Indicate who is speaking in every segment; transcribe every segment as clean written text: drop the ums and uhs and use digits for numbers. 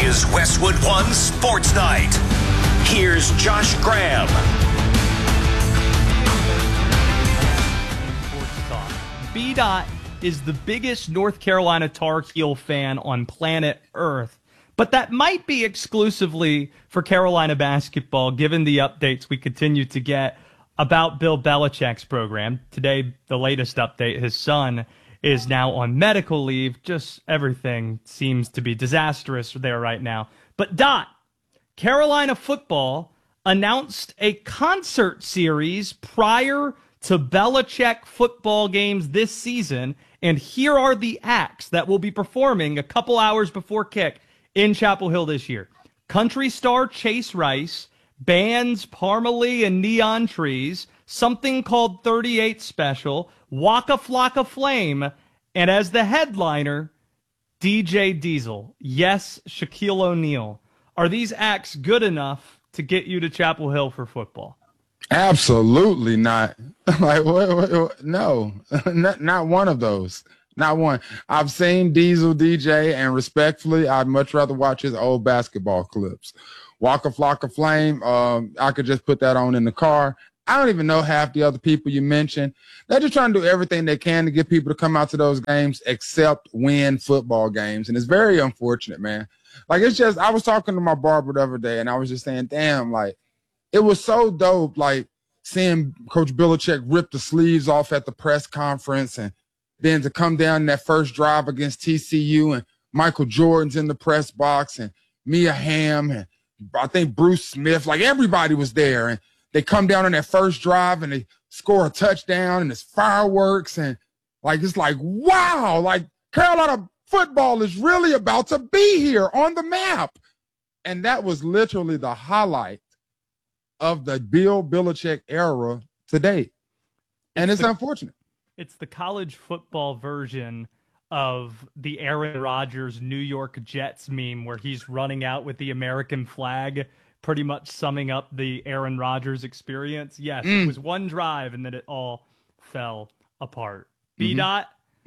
Speaker 1: is Westwood One Sports Night. Here's Josh Graham.
Speaker 2: B-Dot is the biggest North Carolina Tar Heel fan on planet Earth, but that might be exclusively for Carolina basketball, given the updates we continue to get about Bill Belichick's program. Today, the latest update, his son is now on medical leave. Just everything seems to be disastrous there right now. But Dot, Carolina football announced a concert series prior to Belichick football games this season, and here are the acts that will be performing a couple hours before kick in Chapel Hill this year. Country star Chase Rice, bands Parmalee and Neon Trees, something called 38 Special, Waka Flocka Flame, and as the headliner, DJ Diesel. Yes, Shaquille O'Neal. Are these acts good enough to get you to Chapel Hill for football?
Speaker 3: Absolutely not. Like, no, not one of those. Not one. I've seen Diesel DJ, and respectfully, I'd much rather watch his old basketball clips. Waka Flocka Flame, I could just put that on in the car. I don't even know half the other people you mentioned. They're just trying to do everything they can to get people to come out to those games except win football games. And it's very unfortunate, man. Like, it's just, I was talking to my barber the other day, and I was just saying, damn, like, it was so dope, like, seeing Coach Belichick rip the sleeves off at the press conference, and then to come down in that first drive against TCU, and Michael Jordan's in the press box, and Mia Hamm, and I think Bruce Smith, like, everybody was there. And they come down on that first drive and they score a touchdown and it's fireworks. And like, it's like, wow, like Carolina football is really about to be here on the map. And that was literally the highlight of the Bill Belichick era to date. And it's unfortunate.
Speaker 2: It's the college football version of the Aaron Rodgers New York Jets meme where he's running out with the American flag, pretty much summing up the Aaron Rodgers experience. Yes, it was one drive and then it all fell apart. B-Dot,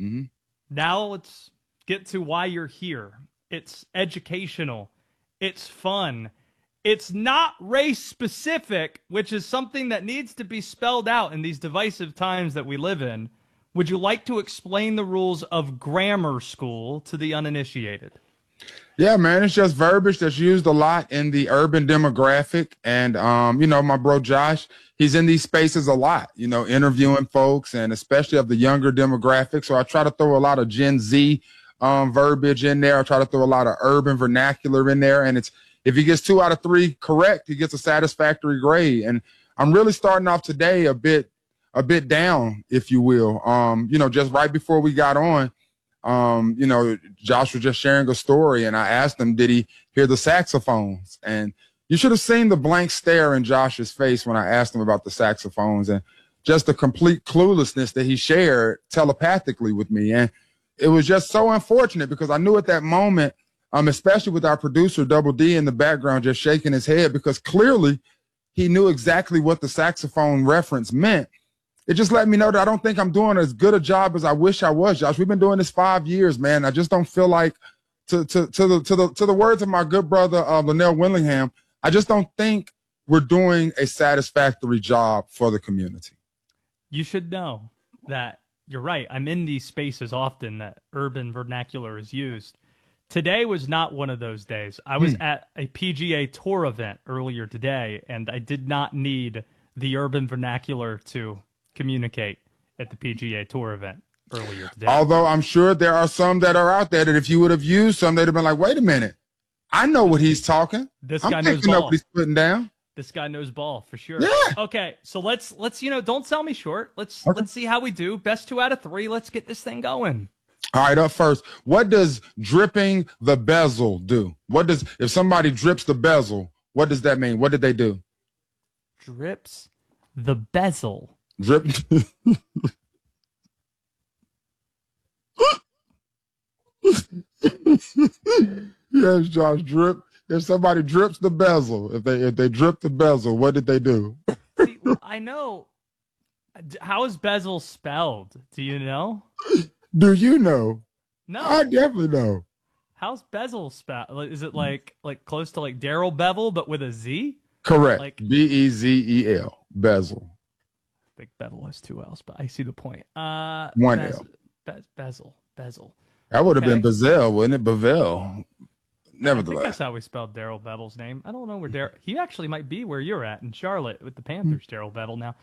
Speaker 2: now let's get to why you're here. It's educational. It's fun. It's not race-specific, which is something that needs to be spelled out in these divisive times that we live in. Would you like to explain the rules of grammar school to the uninitiated?
Speaker 3: Yeah, man, it's just verbiage that's used a lot in the urban demographic. And, you know, my bro Josh, he's in these spaces a lot, you know, interviewing folks and especially of the younger demographic. So I try to throw a lot of Gen Z verbiage in there. I try to throw a lot of urban vernacular in there. And it's, if he gets 2 out of 3 correct, he gets a satisfactory grade. And I'm really starting off today a bit down, if you will. You know, just right before we got on, you know, Josh was just sharing a story, and I asked him, did he hear the saxophones? And you should have seen the blank stare in Josh's face when I asked him about the saxophones, and just the complete cluelessness that he shared telepathically with me. And it was just so unfortunate because I knew at that moment, especially with our producer, Double D, in the background just shaking his head because clearly he knew exactly what the saxophone reference meant. It just let me know that I don't think I'm doing as good a job as I wish I was, Josh. We've been doing this 5 years, man. I just don't feel like, to the words of my good brother, Linnell Willingham, I just don't think we're doing a satisfactory job for the community.
Speaker 2: You should know that you're right. I'm in these spaces often that urban vernacular is used. Today was not one of those days. I was at a PGA Tour event earlier today, and I did not need the urban vernacular to communicate at the PGA Tour event earlier today.
Speaker 3: Although I'm sure there are some that are out there that if you would have used some, they'd have been like, wait a minute, I know what he's talking.
Speaker 2: This guy knows ball.
Speaker 3: Up what he's putting down.
Speaker 2: This guy knows ball for sure.
Speaker 3: Yeah.
Speaker 2: Okay, so let's you know, don't sell me short. Let's see how we do. Best 2 out of 3. Let's get this thing going.
Speaker 3: All right, up first, what does dripping the bezel do? If somebody drips the bezel, what does that mean? What did they do?
Speaker 2: Drips the bezel.
Speaker 3: Drip. Yes, Josh, drip. If somebody drips the bezel, if they drip the bezel, what did they do?
Speaker 2: See, I know. How is bezel spelled? Do you know?
Speaker 3: Do you know?
Speaker 2: No.
Speaker 3: I definitely know.
Speaker 2: how's Bezel spelled? Is it like close to like Daryl Bevel but with a Z?
Speaker 3: Correct.
Speaker 2: Like
Speaker 3: Bezel. Bezel.
Speaker 2: Big Bevel has 2 L's, but I see the point.
Speaker 3: One L.
Speaker 2: Bezel.
Speaker 3: That would have been
Speaker 2: Okay.
Speaker 3: Bezel, wouldn't it? Bevel.
Speaker 2: I think
Speaker 3: Nevertheless.
Speaker 2: that's how we spelled Daryl Bevel's name. I don't know where Daryl. He actually might be where you're at in Charlotte with the Panthers. Daryl Bevel now.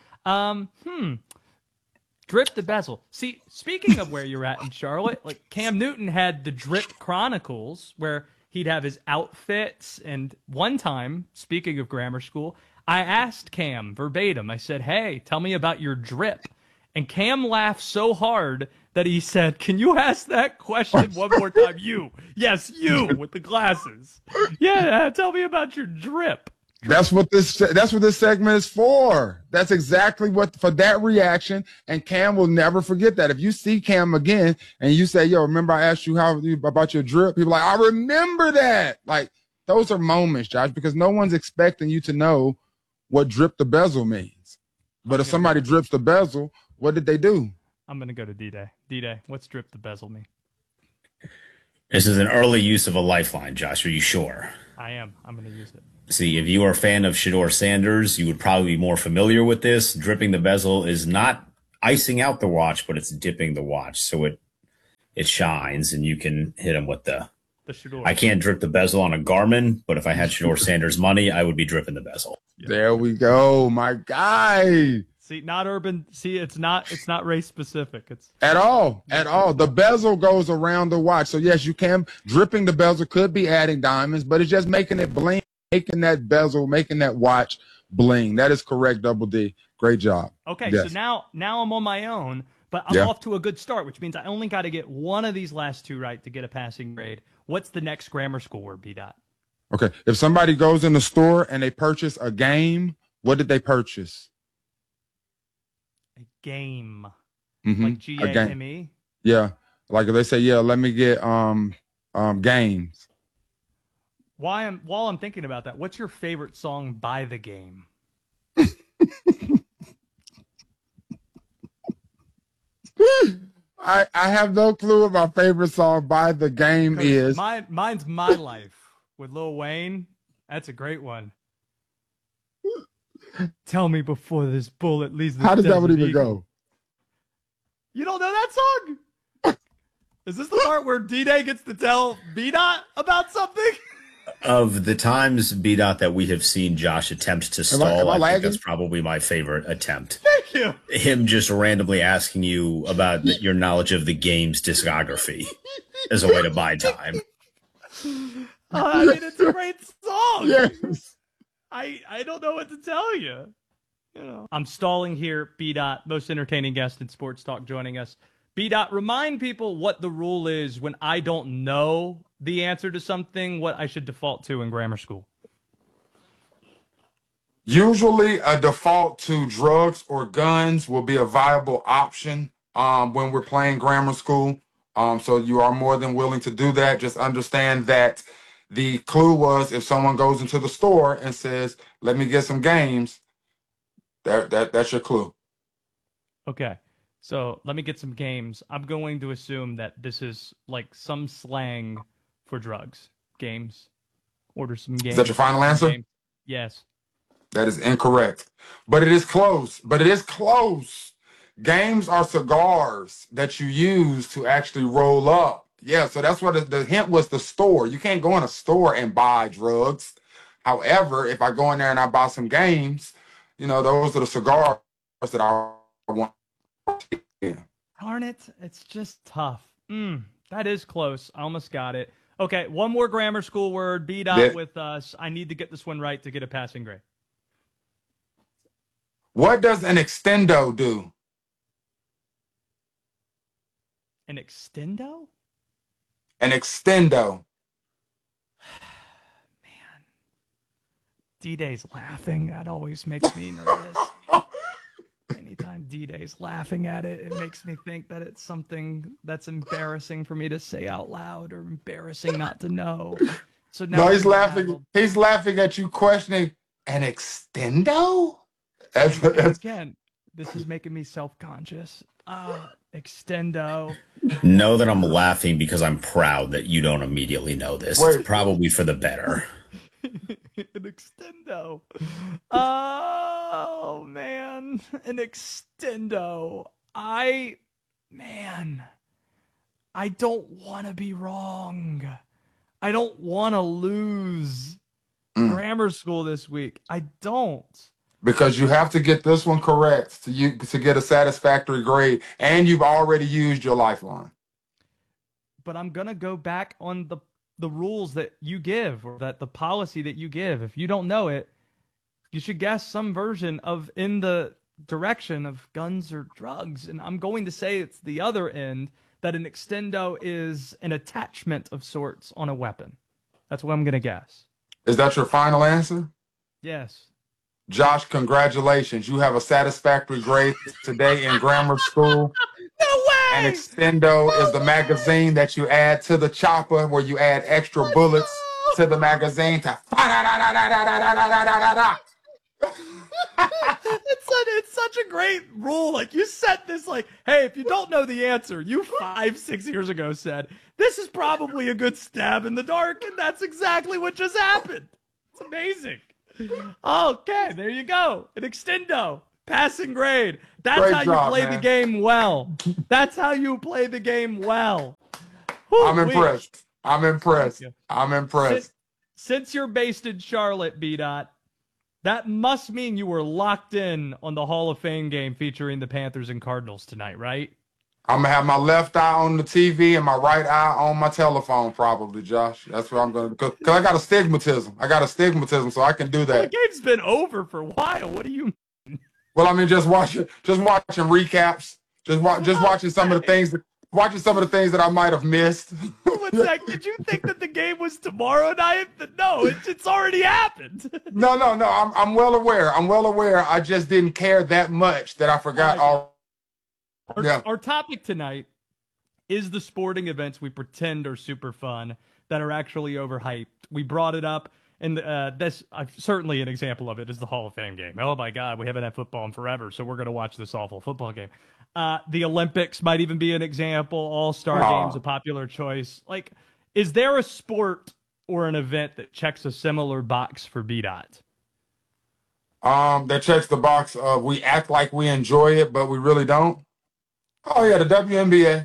Speaker 2: Drip the Bezel. See, speaking of where you're at in Charlotte, like Cam Newton had the Drip Chronicles where he'd have his outfits. And one time, speaking of grammar school, I asked Cam verbatim. I said, "Hey, tell me about your drip." And Cam laughed so hard that he said, "Can you ask that question one more time? You. Yes, you with the glasses. Yeah, tell me about your drip."
Speaker 3: That's what this segment is for. That's exactly what for that reaction. And Cam will never forget that. If you see Cam again and you say, "Yo, remember I asked you about your drip?" People are like, "I remember that." Like those are moments, Josh, because no one's expecting you to know what drip the bezel means. But if somebody drips the bezel, what did they do?
Speaker 2: I'm going to go to D-Day. D-Day, what's drip the bezel mean?
Speaker 4: This is an early use of a lifeline, Josh. Are you sure?
Speaker 2: I am. I'm going to use it.
Speaker 4: See, if you are a fan of Shedeur Sanders, you would probably be more familiar with this. Dripping the bezel is not icing out the watch, but it's dipping the watch. So it shines, and you can hit him with the
Speaker 2: Shedeur.
Speaker 4: I can't drip the bezel on a Garmin, but if I had Shedeur Sanders money, I would be dripping the bezel.
Speaker 3: There we go, my guy.
Speaker 2: See, not urban. See, it's not race specific. It's
Speaker 3: At all. The bezel goes around the watch. So yes, you can dripping the bezel could be adding diamonds, but it's just making it bling, making that bezel, making that watch bling. That is correct, Double D. Great job.
Speaker 2: okay.
Speaker 3: Yes.
Speaker 2: So now I'm on my own, but I'm off to a good start, which means I only got to get one of these last 2 right to get a passing grade. What's the next grammar school word, B-Dot?
Speaker 3: Okay. If somebody goes in the store and they purchase a game, what did they purchase?
Speaker 2: A game.
Speaker 3: Mm-hmm.
Speaker 2: Like G-A-M-E?
Speaker 3: Yeah. Like if they say, "Yeah, let me get games."
Speaker 2: While I'm thinking about that, what's your favorite song by The Game?
Speaker 3: I have no clue what my favorite song by The Game is.
Speaker 2: Mine's My Life with Lil Wayne. That's a great one. Tell me before this bullet leaves the
Speaker 3: How does that
Speaker 2: desert
Speaker 3: one even
Speaker 2: eagle.
Speaker 3: go?
Speaker 2: You don't know that song? Is this the part where D-Day gets to tell B-Dot about something?
Speaker 4: Of the times, B-Dot, that we have seen Josh attempt to stall, I think
Speaker 3: lagging?
Speaker 4: that's probably my favorite attempt.
Speaker 2: Thank you.
Speaker 4: Him just randomly asking you about your knowledge of the game's discography as a way to buy time.
Speaker 2: I mean, it's a great song.
Speaker 3: Yes.
Speaker 2: I don't know what to tell you. I'm stalling here. B-Dot, most entertaining guest in sports talk, joining us. B-Dot, remind people what the rule is when I don't know the answer to something, what I should default to in grammar school.
Speaker 3: Usually a default to drugs or guns will be a viable option when we're playing grammar school. So you are more than willing to do that. Just understand that the clue was if someone goes into the store and says, "Let me get some games," that's your clue.
Speaker 2: Okay. So let me get some games. I'm going to assume that this is like some slang for drugs. Games. Order some games.
Speaker 3: Is that your final answer?
Speaker 2: Games. Yes.
Speaker 3: That is incorrect. But it is close. Games are cigars that you use to actually roll up. Yeah, so that's what the hint was, the store. You can't go in a store and buy drugs. However, if I go in there and I buy some games, those are the cigars that I want. Yeah.
Speaker 2: Darn it. It's just tough. That is close. I almost got it. Okay, one more grammar school word. B-Dot with us. I need to get this one right to get a passing grade.
Speaker 3: What does an extendo do?
Speaker 2: An extendo?
Speaker 3: An extendo.
Speaker 2: Man. D-Day's laughing. That always makes me nervous. Anytime D-Day's laughing at it, it makes me think that it's something that's embarrassing for me to say out loud or embarrassing not to know. So now
Speaker 3: No, he's laughing. He's laughing at you questioning an extendo? That's
Speaker 2: Again, this is making me self-conscious. Extendo.
Speaker 4: Know that I'm laughing because I'm proud that you don't immediately know this.
Speaker 3: Wait.
Speaker 4: It's probably for the better.
Speaker 2: An extendo. Oh man, an extendo. I don't want to be wrong. I don't want to lose grammar school this week. I don't.
Speaker 3: Because you have to get this one correct to get a satisfactory grade, and you've already used your lifeline.
Speaker 2: But I'm gonna go back on the rules that you give, or that the policy that you give. If you don't know it, you should guess some version of in the direction of guns or drugs. And I'm going to say it's the other end, that an extendo is an attachment of sorts on a weapon. That's what I'm gonna guess.
Speaker 3: Is that your final answer?
Speaker 2: Yes.
Speaker 3: Josh, congratulations. You have a satisfactory grade today in grammar school.
Speaker 2: No way!
Speaker 3: And Extendo is the magazine that you add to the chopper, where you add extra bullets to the magazine to
Speaker 2: It's such a great rule. Like, you set this, like, hey, if you don't know the answer, you 5-6 years ago said, this is probably a good stab in the dark, and that's exactly what just happened. It's amazing. Okay, there you go. An extendo. Passing grade. That's
Speaker 3: Great
Speaker 2: how
Speaker 3: job,
Speaker 2: you play
Speaker 3: man.
Speaker 2: the game well. That's how you play the game well. Whew,
Speaker 3: I'm impressed. I'm impressed.
Speaker 2: Thank you.
Speaker 3: I'm impressed.
Speaker 2: Since you're based in Charlotte, B-Dot, that must mean you were locked in on the Hall of Fame game featuring the Panthers and Cardinals tonight, right?
Speaker 3: I'm going to have my left eye on the TV and my right eye on my telephone, probably, Josh. That's what I'm going to do. Because I got astigmatism. So I can do
Speaker 2: Well, the
Speaker 3: that.
Speaker 2: game's been over for a while. What do you...
Speaker 3: Well, I mean, just watching recaps, just watching some of the things that I might have missed.
Speaker 2: One sec, did you think that the game was tomorrow night? No, it's already happened.
Speaker 3: No. I'm well aware. I just didn't care that much that I forgot all. Yeah.
Speaker 2: Our topic tonight is the sporting events we pretend are super fun that are actually overhyped. We brought it up, and this certainly an example of it is the Hall of Fame game. Oh my God, we haven't had football in forever, so we're going to watch this awful football game. The Olympics might even be an example. All-Star games, a popular choice. Like, is there a sport or an event that checks a similar box for B-Dot?
Speaker 3: That checks the box of we act like we enjoy it, but we really don't. Oh yeah, the WNBA.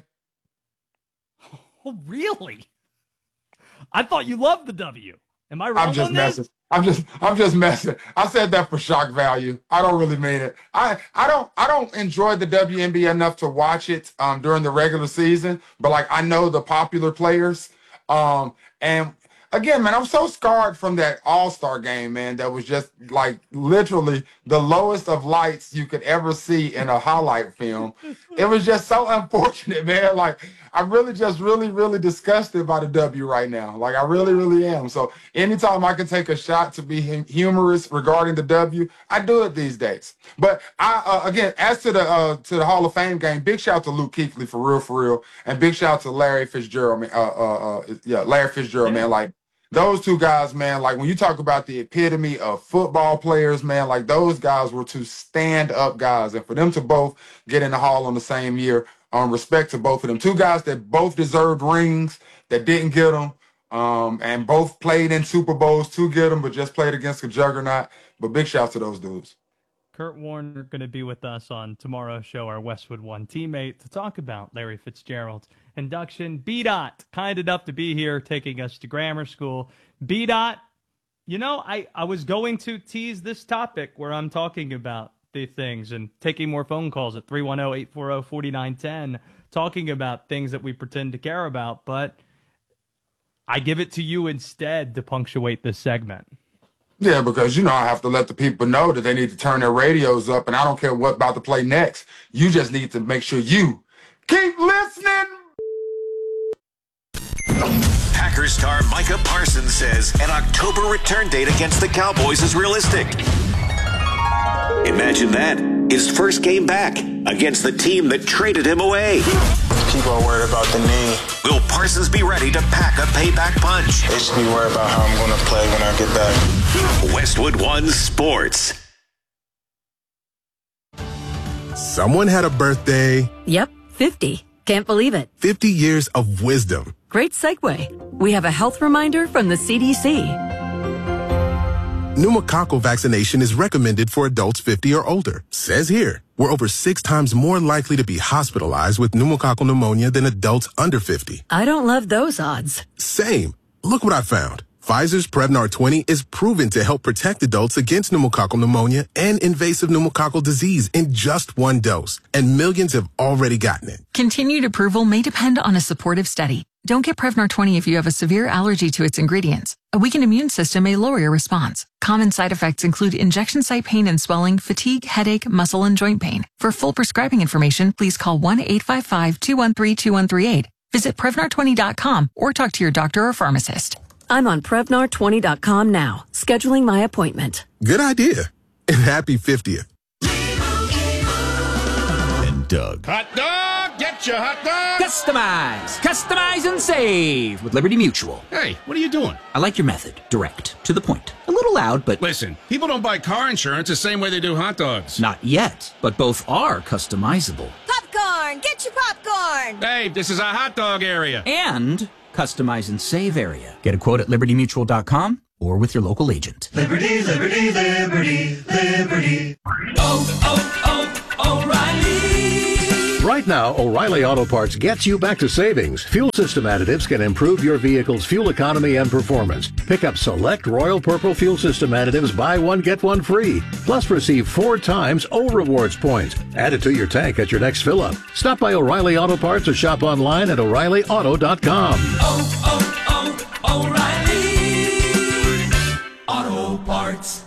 Speaker 2: Oh, really? I thought you loved the W. Am I wrong?
Speaker 3: I'm just
Speaker 2: on this?
Speaker 3: messing. I'm just messing. I said that for shock value. I don't really mean it. I don't enjoy the WNBA enough to watch it during the regular season, but like I know the popular players. And again, man, I'm so scarred from that All-Star game, man. That was just like literally the lowest of lights you could ever see in a highlight film. It was just so unfortunate, man. Like I'm really just really disgusted by the W right now. Like I really am. So anytime I can take a shot to be humorous regarding the W, I do it these days. But I again, as to the Hall of Fame game, big shout out to Luke Kuechly for real, and big shout out to Larry Fitzgerald, man. Larry Fitzgerald, man. Like those two guys, man, like when you talk about the epitome of football players, man, like those guys were two stand-up guys. And for them to both get in the Hall on the same year, respect to both of them. Two guys that both deserved rings, that didn't get them, and both played in Super Bowls to get them, but just played against a juggernaut. But big shout to those dudes.
Speaker 2: Kurt Warner going to be with us on tomorrow's show, our Westwood One teammate, to talk about Larry Fitzgerald's induction. B-Dot, kind enough to be here, taking us to grammar school. B-Dot, you know, I was going to tease this topic where I'm talking about the things and taking more phone calls at 310-840-4910, talking about things that we pretend to care about, but I give it to you instead to punctuate this segment.
Speaker 3: Yeah, because, you know, I have to let the people know that they need to turn their radios up, and I don't care what about to play next. You just need to make sure you keep listening.
Speaker 1: Packers star Micah Parsons says an October return date against the Cowboys is realistic. Imagine that. His first game back against the team that traded him away.
Speaker 5: People are worried about the knee.
Speaker 1: Will Parsons be ready to pack a payback punch?
Speaker 5: They should be worried about how I'm going to play when I get back.
Speaker 1: Westwood One Sports.
Speaker 6: Someone had a birthday.
Speaker 7: Yep, 50. Can't believe it.
Speaker 6: 50 years of wisdom.
Speaker 7: Great segue. We have a health reminder from the CDC.
Speaker 6: Pneumococcal vaccination is recommended for adults 50 or older. Says here, we're over 6 times more likely to be hospitalized with pneumococcal pneumonia than adults under 50.
Speaker 7: I don't love those odds.
Speaker 6: Same. Look what I found. Pfizer's Prevnar 20 is proven to help protect adults against pneumococcal pneumonia and invasive pneumococcal disease in just 1 dose, and millions have already gotten it.
Speaker 8: Continued approval may depend on a supportive study. Don't get Prevnar 20 if you have a severe allergy to its ingredients. A weakened immune system may lower your response. Common side effects include injection site pain and swelling, fatigue, headache, muscle, and joint pain. For full prescribing information, please call 1-855-213-2138. Visit Prevnar20.com or talk to your doctor or pharmacist.
Speaker 7: I'm on Prevnar20.com now, scheduling my appointment.
Speaker 6: Good idea. And happy 50th.
Speaker 9: And Doug.
Speaker 10: Hot dog! Get your hot dog!
Speaker 11: Customize and save with Liberty Mutual.
Speaker 10: Hey, what are you doing?
Speaker 11: I like your method. Direct. To the point. A little loud, but...
Speaker 10: Listen, people don't buy car insurance the same way they do hot dogs.
Speaker 11: Not yet, but both are customizable.
Speaker 12: Popcorn! Get your popcorn!
Speaker 10: Hey, this is a hot dog area.
Speaker 11: And... customize and save area. Get a quote at libertymutual.com or with your local agent.
Speaker 13: Liberty, liberty, liberty, liberty. O'Reilly.
Speaker 14: Right now, O'Reilly Auto Parts gets you back to savings. Fuel system additives can improve your vehicle's fuel economy and performance. Pick up select Royal Purple fuel system additives, buy one, get one free. Plus receive 4 times O Rewards points. Add it to your tank at your next fill-up. Stop by O'Reilly Auto Parts or shop online at O'ReillyAuto.com.
Speaker 13: O'Reilly Auto Parts.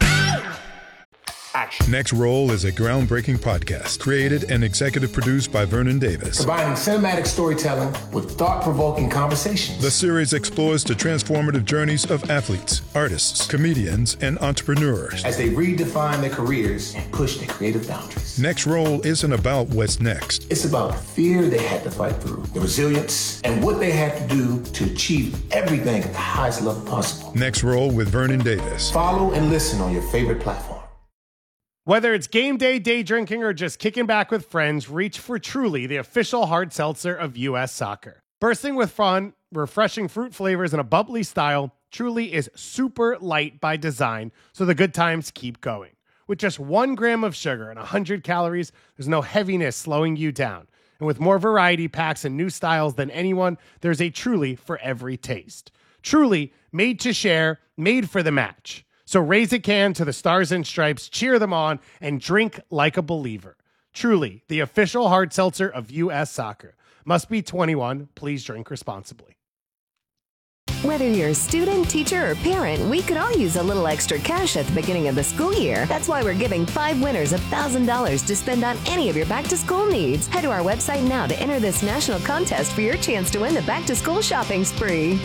Speaker 15: Action. Next Roll is a groundbreaking podcast created and executive produced by Vernon Davis.
Speaker 16: Combining cinematic storytelling with thought-provoking conversations.
Speaker 15: The series explores the transformative journeys of athletes, artists, comedians, and entrepreneurs
Speaker 16: as they redefine their careers and push their creative boundaries.
Speaker 15: Next Roll isn't about what's next.
Speaker 16: It's about the fear they had to fight through, the resilience, and what they had to do to achieve everything at the highest level possible.
Speaker 15: Next Roll with Vernon Davis.
Speaker 16: Follow and listen on your favorite platform.
Speaker 17: Whether it's game day, day drinking, or just kicking back with friends, reach for Truly, the official hard seltzer of U.S. Soccer. Bursting with fun, refreshing fruit flavors, and a bubbly style, Truly is super light by design, so the good times keep going. With just 1 gram of sugar and 100 calories, there's no heaviness slowing you down. And with more variety packs and new styles than anyone, there's a Truly for every taste. Truly, made to share, made for the match. So raise a can to the Stars and Stripes, cheer them on, and drink like a believer. Truly, the official hard seltzer of U.S. Soccer. Must be 21. Please drink responsibly.
Speaker 18: Whether you're a student, teacher, or parent, we could all use a little extra cash at the beginning of the school year. That's why we're giving 5 winners $1,000 to spend on any of your back-to-school needs. Head to our website now to enter this national contest for your chance to win the back-to-school shopping spree.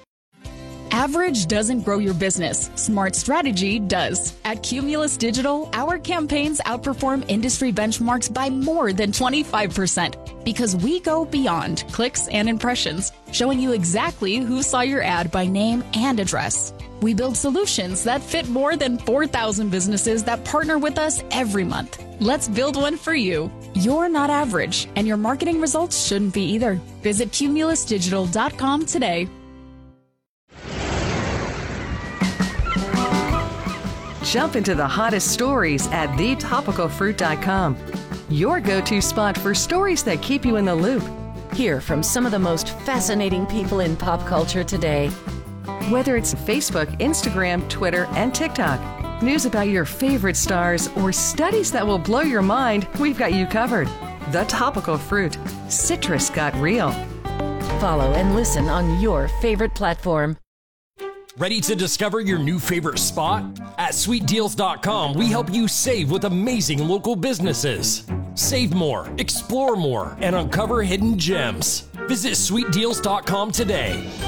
Speaker 19: Average doesn't grow your business. Smart strategy does. At Cumulus Digital, our campaigns outperform industry benchmarks by more than 25% because we go beyond clicks and impressions, showing you exactly who saw your ad by name and address. We build solutions that fit more than 4,000 businesses that partner with us every month. Let's build one for you. You're not average, and your marketing results shouldn't be either. Visit cumulusdigital.com today.
Speaker 20: Jump into the hottest stories at thetopicalfruit.com. Your go-to spot for stories that keep you in the loop.
Speaker 21: Hear from some of the most fascinating people in pop culture today.
Speaker 20: Whether it's Facebook, Instagram, Twitter, and TikTok, news about your favorite stars, or studies that will blow your mind, we've got you covered. The Topical Fruit. Citrus got real.
Speaker 21: Follow and listen on your favorite platform.
Speaker 22: Ready to discover your new favorite spot? At sweetdeals.com, we help you save with amazing local businesses. Save more, explore more, and uncover hidden gems. Visit sweetdeals.com today.